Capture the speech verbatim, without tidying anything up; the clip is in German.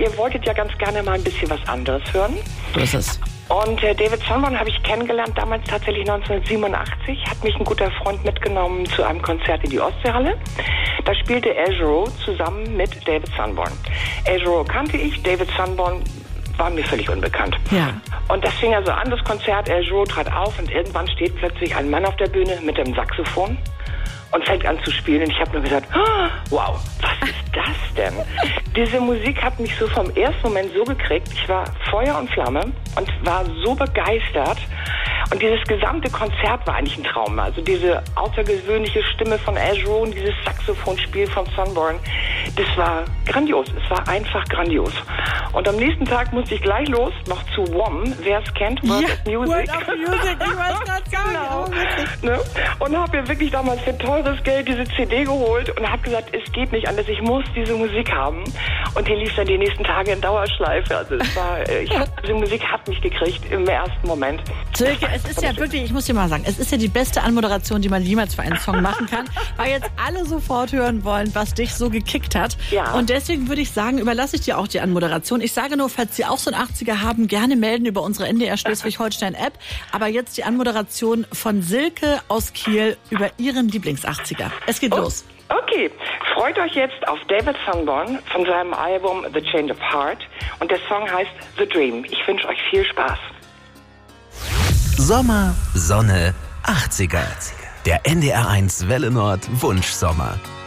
ihr wolltet ja ganz gerne mal ein bisschen was anderes hören. So ist es. Und äh, David Sanborn habe ich kennengelernt, damals tatsächlich neunzehnhundertsiebenundachtzig. Hat mich ein guter Freund mitgenommen zu einem Konzert in die Ostseehalle. Da spielte Al Jarreau zusammen mit David Sanborn. Al Jarreau kannte ich, David Sanborn war mir völlig unbekannt. Ja. Und das fing also an, das Konzert. Al Jarreau trat auf und irgendwann steht plötzlich ein Mann auf der Bühne mit dem Saxophon und fängt an zu spielen. Und ich habe nur gesagt, oh, wow, was ist das denn? Diese Musik hat mich so vom ersten Moment so gekriegt. Ich war Feuer und Flamme und war so begeistert. Und dieses gesamte Konzert war eigentlich ein Traum. Also diese außergewöhnliche Stimme von Al Jarreau und dieses Saxophonspiel von Sanborn, das war grandios. Es war einfach grandios. Und am nächsten Tag musste ich gleich los, noch zu W O M, wer es kennt, World ja, of Music. World of Music, ich weiß gerade Genau. sagen. Ne? Und habe mir wirklich damals für teures Geld diese C D geholt und habe gesagt, es geht nicht anders, ich muss diese Musik haben. Und die lief dann die nächsten Tage in Dauerschleife. Also es war, ich hab, diese Musik hat mich gekriegt im ersten Moment. Silke, es ist ja wirklich, ich muss dir mal sagen, es ist ja die beste Anmoderation, die man jemals für einen Song machen kann, weil jetzt alle sofort hören wollen, was dich so gekickt hat. Ja. Und deswegen würde ich sagen, überlasse ich dir auch die Anmoderation. Ich sage nur, falls Sie auch so einen achtziger haben, gerne melden über unsere N D R Schleswig-Holstein-App. Aber jetzt die Anmoderation von Silke aus Kiel über ihren Lieblings-achtziger. Es geht Oh. los. Okay, freut euch jetzt auf David Sanborn von seinem Album The Change of Heart und der Song heißt The Dream. Ich wünsche euch viel Spaß. Sommer, Sonne, achtziger. Der N D R eins Welle Nord Wunschsommer.